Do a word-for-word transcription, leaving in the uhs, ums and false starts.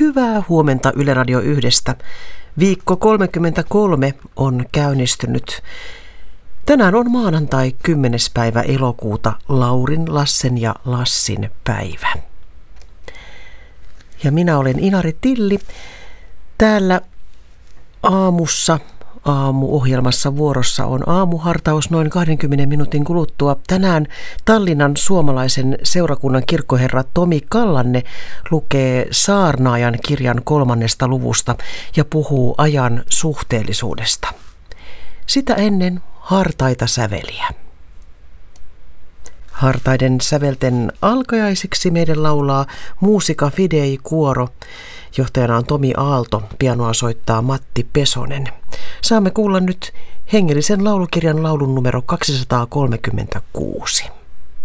Hyvää huomenta Yle Radio yhdestä. Viikko kolmekymmentäkolme on käynnistynyt. Tänään on maanantai kymmenes päivä elokuuta, Laurin, Lassen ja Lassin päivä. Ja minä olen Inari Tilli. Täällä aamussa, aamuohjelmassa vuorossa on aamuhartaus noin kaksikymmentä minuutin kuluttua. Tänään Tallinnan suomalaisen seurakunnan kirkkoherra Tomi Kallanne lukee Saarnaajan kirjan kolmannesta luvusta ja puhuu ajan suhteellisuudesta. Sitä ennen hartaita säveliä. Hartaiden sävelten alkajaisiksi meidän laulaa Musica Fidei kuoro. Johtajana on Tomi Aalto, pianoa soittaa Matti Pesonen. Saamme kuulla nyt hengellisen laulukirjan laulun numero kaksisataakolmekymmentäkuusi.